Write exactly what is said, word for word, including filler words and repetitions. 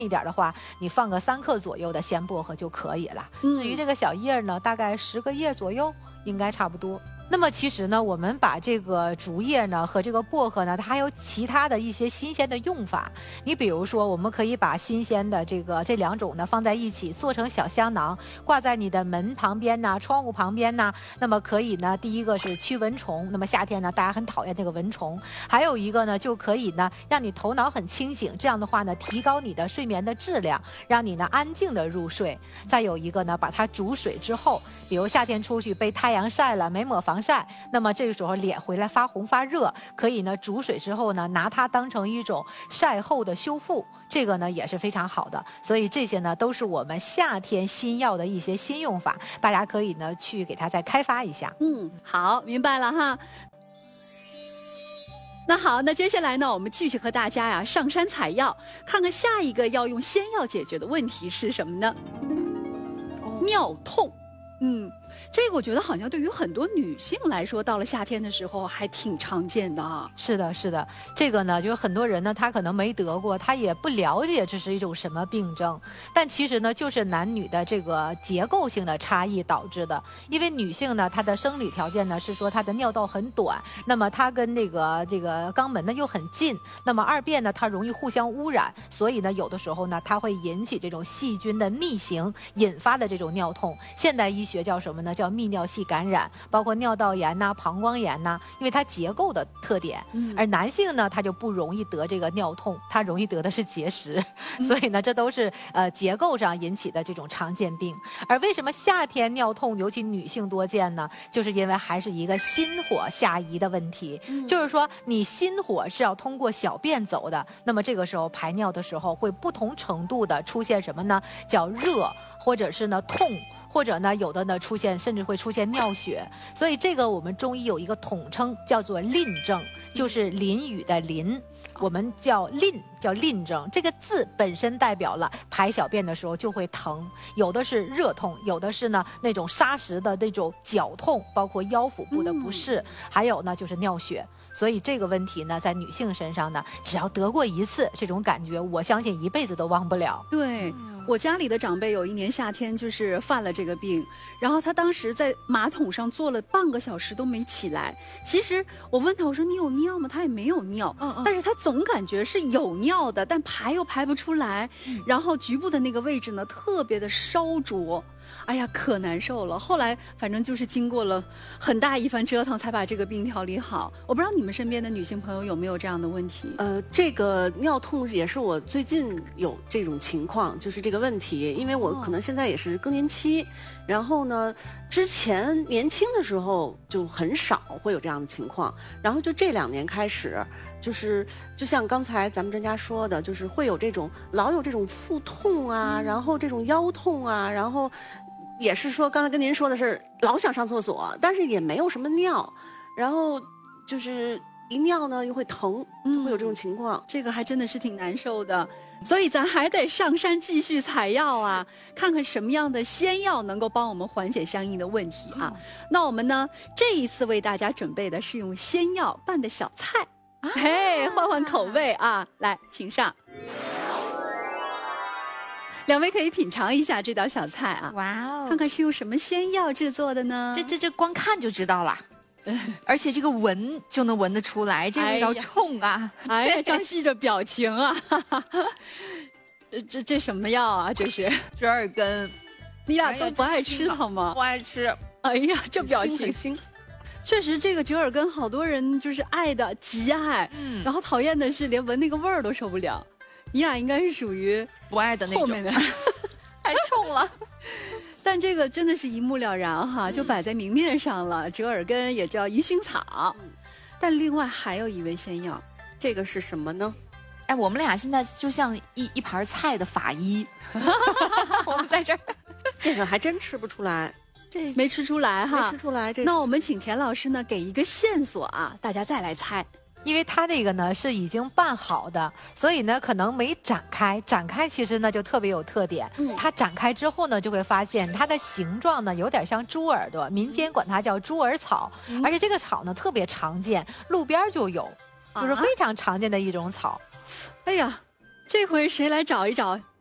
一点的话，你放个三克左右的鲜薄荷就可以了。 嗯、 至于这个小叶呢，大概十个叶左右，应该差不多。那么其实呢，我们把这个竹叶呢和这个薄荷呢，它还有其他的一些新鲜的用法。你比如说，我们可以把新鲜的这个这两种呢放在一起，做成小香囊，挂在你的门旁边呐、窗户旁边呐。那么可以呢，第一个是驱蚊虫。那么夏天呢，大家很讨厌这个蚊虫。还有一个呢，就可以呢让你头脑很清醒，这样的话呢，提高你的睡眠的质量，让你呢安静的入睡。再有一个呢，把它煮水之后，比如夏天出去被太阳晒了，没抹防晒，那么这个时候脸回来发红发热，可以呢煮水之后呢，拿它当成一种晒后的修复，这个呢也是非常好的。所以这些呢都是我们夏天新药的一些新用法，大家可以呢去给它再开发一下。 嗯，好，明白了哈。那好，那接下来呢，我们继续和大家呀上山采药，看看下一个要用仙药解决的问题是什么呢？哦、尿痛。嗯，这个我觉得好像对于很多女性来说，到了夏天的时候还挺常见的啊。 是的，是的，这个呢，就是很多人呢，他可能没得过，他也不了解这是一种什么病症，但其实呢，就是男女的这个结构性的差异导致的。因为女性呢，她的生理条件呢是说她的尿道很短，那么她跟那个这个肛门呢又很近，那么二便呢它容易互相污染，所以呢有的时候呢它会引起这种细菌的逆行引发的这种尿痛。现代医学学叫什么呢？叫泌尿系感染，包括尿道炎呐、啊、膀胱炎呐、啊，因为它结构的特点。嗯、而男性呢，他就不容易得这个尿痛，他容易得的是结石，嗯、所以呢，这都是呃结构上引起的这种常见病。而为什么夏天尿痛尤其女性多见呢？就是因为还是一个心火下移的问题，嗯、就是说你心火是要通过小便走的，那么这个时候排尿的时候会不同程度的出现什么呢？叫热，或者是呢痛。或者呢，有的呢出现，甚至会出现尿血，所以这个我们中医有一个统称，叫做淋症，就是淋雨的淋，我们叫淋，叫淋症。这个字本身代表了排小便的时候就会疼，有的是热痛，有的是呢那种砂石的那种绞痛，包括腰腹部的不适，嗯、还有呢就是尿血。所以这个问题呢，在女性身上呢，只要得过一次，这种感觉，我相信一辈子都忘不了。 对。我家里的长辈有一年夏天就是犯了这个病，然后他当时在马桶上坐了半个小时都没起来。其实我问他，我说你有尿吗？他也没有尿，嗯嗯但是他总感觉是有尿的，但排又排不出来，嗯、然后局部的那个位置呢特别的烧灼。哎呀，可难受了。后来反正就是经过了很大一番折腾，才把这个病调理好。我不知道你们身边的女性朋友有没有这样的问题？ 呃，这个尿痛也是我最近有这种情况，就是这个问题。因为我可能现在也是更年期，然后呢，之前年轻的时候就很少会有这样的情况，然后就这两年开始。就是就像刚才咱们专家说的，就是会有这种老有这种腹痛啊，嗯、然后这种腰痛啊，然后也是说刚才跟您说的是老想上厕所，但是也没有什么尿，然后就是一尿呢又会疼，就会有这种情况，嗯、 这个还真的是挺难受的。所以咱还得上山继续采药啊，看看什么样的仙药能够帮我们缓解相应的问题啊。嗯、那我们呢这一次为大家准备的是用仙药拌的小菜。嘿，换换口味啊！来，请上。两位可以品尝一下这道小菜啊！ 哇哦， 看看是用什么仙药制作的呢？ 这这这光看就知道了，而且这个闻就能闻得出来，这味道冲啊！ 哎呀，张希这表情啊！这这这什么药啊？这是折耳根。 你俩都不爱吃它吗？ 不爱吃。 哎呀，这表情。确实，这个折耳根好多人就是爱的极爱，嗯，然后讨厌的是连闻那个味儿都受不了。你俩应该是属于不爱的那种， 后面的太冲了。 但这个真的是一目了然哈，就摆在明面上了。折耳根也叫鱼腥草，嗯、但另外还有一味仙药， 这个是什么呢？ 哎，我们俩现在就像一一盘菜的法医，我们在这儿， 这个还真吃不出来。 这没吃出来哈， 没吃出来。这那我们请田老师呢给一个线索啊，大家再来猜。 因为它这个呢是已经拌好的，所以呢可能没展开。展开其实呢就特别有特点。嗯，它展开之后呢，就会发现它的形状呢有点像猪耳朵，民间管它叫猪耳草，嗯、而且这个草呢特别常见，路边就有，就是非常常见的一种草。 哎呀。 这回谁来找一找？